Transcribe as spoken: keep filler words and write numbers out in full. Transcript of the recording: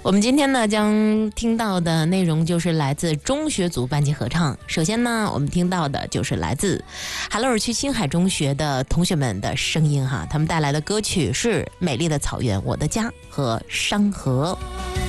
我们今天呢将听到的内容就是来自中学组班级合唱。首先呢，我们听到的就是来自海螺尔区青海中学的同学们的声音哈，他们带来的歌曲是《美丽的草原我的家》和《山河》。